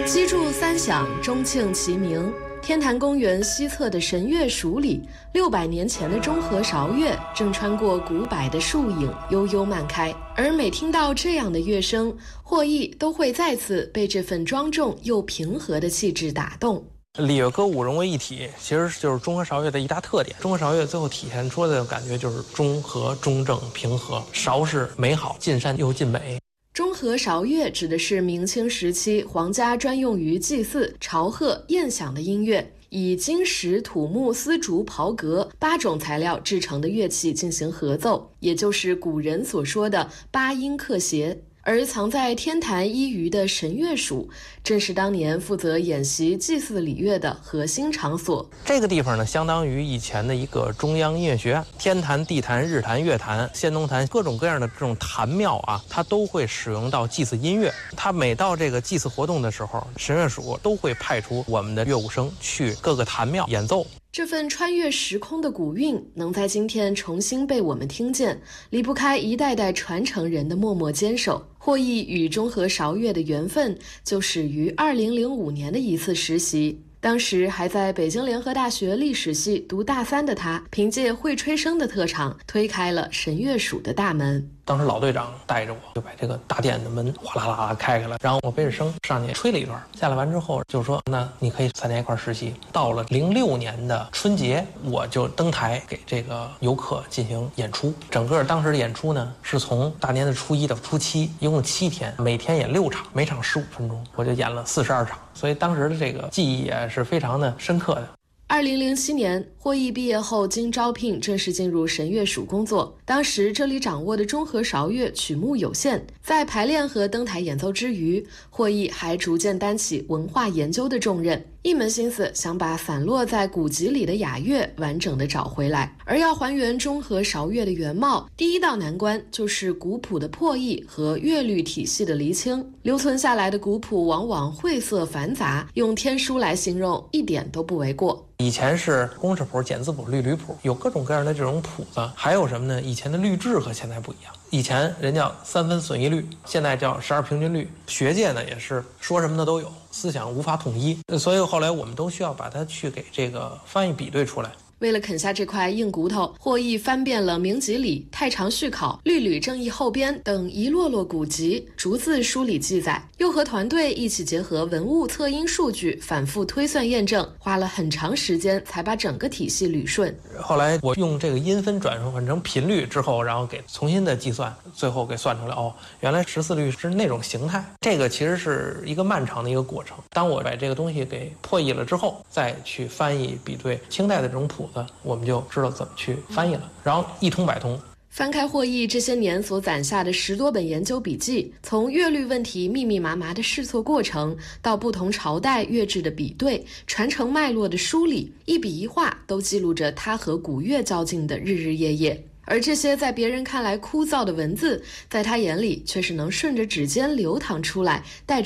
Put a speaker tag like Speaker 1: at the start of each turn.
Speaker 1: 击筑三响，钟磬齐鸣。天坛公园西侧的神乐署里，600年前的中和韶乐正穿过古柏的树影，悠悠漫开。而每听到这样的乐声，霍毅都会再次被这份庄重又平和的气质打动。
Speaker 2: 礼乐歌舞融为一体，其实就是中和韶乐的一大特点。中和韶乐最后体现出的感觉就是中和、中正、平和。韶是美好，尽善又尽美。
Speaker 1: 中和韶乐指的是明清时期皇家专用于祭祀、朝贺、宴享的音乐，以金石、土木、丝竹、袍革8种材料制成的乐器进行合奏，也就是古人所说的8音克谐。而藏在天坛一隅的神乐署，正是当年负责演习祭祀礼乐的核心场所。
Speaker 2: 这个地方呢，相当于以前的一个中央音乐学院，天坛、地坛、日坛、月坛、仙农坛，各种各样的这种坛庙啊，它都会使用到祭祀音乐。它每到这个祭祀活动的时候，神乐署都会派出我们的乐舞生去各个坛庙演奏。
Speaker 1: 这份穿越时空的古韵能在今天重新被我们听见，离不开一代代传承人的默默坚守。霍毅与中和韶乐的缘分就始于2005年的一次实习。当时还在北京联合大学历史系读大3的他，凭借会吹笙的特长，推开了神乐署的大门。
Speaker 2: 当时老队长带着我，就把这个大殿的门哗啦啦开开了，然后我背着笙上去吹了一段，下来完之后就说，那你可以参加一块实习。到了06年的春节，我就登台给这个游客进行演出。整个当时的演出呢，是从大年的初1到初7，一共7天，每天演6场，每场15分钟，我就演了42场，所以当时的这个记忆也是非常的深刻的。
Speaker 1: 2007年，霍毅毕业后经招聘正式进入神乐署工作。当时这里掌握的中和韶乐曲目有限，在排练和登台演奏之余，霍毅还逐渐担起文化研究的重任，一门心思想把散落在古籍里的雅乐完整的找回来。而要还原中和韶乐的原貌，第一道难关就是古谱的破译和乐律体系的厘清。留存下来的古谱往往晦涩繁杂，用天书来形容一点都不为过。
Speaker 2: 以前是公式谱、简字谱、律吕谱，有各种各样的这种谱子。还有什么呢？以前的律制和现在不一样。以前人叫3分损益律，现在叫12平均律。学界呢也是说什么的都有，思想无法统一，所以后来我们都需要把它去给这个翻译比对出来。
Speaker 1: 为了啃下这块硬骨头，霍毅翻遍了明集里、太常续考、律吕正义后编等一摞摞古籍，逐字梳理记载，又和团队一起结合文物测音数据，反复推算验证，花了很长时间才把整个体系捋顺。
Speaker 2: 后来我用这个音分转换成频率之后，然后给重新的计算，最后给算出来，原来14律是那种形态。这个其实是一个漫长的一个过程。当我把这个东西给破译了之后，再去翻译比对清代的这种谱子，我们就知道怎么去翻译了，然后一通百通。
Speaker 1: 翻开霍毅这些年所攒下的10多本研究笔记，从乐律问题密密麻麻的试错过程，到不同朝代乐制的比对、传承脉络的梳理，一笔一画都记录着他和古乐较劲的日日夜夜。而这些在别人看来枯燥的文字，在他眼里却是能顺着指尖流淌出来，带着